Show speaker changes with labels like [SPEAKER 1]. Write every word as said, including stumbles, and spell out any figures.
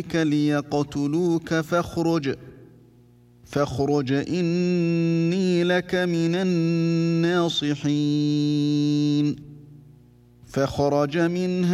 [SPEAKER 1] ليقتلوك فاخرج فاخرج إني لك من الناصحين فخرج منها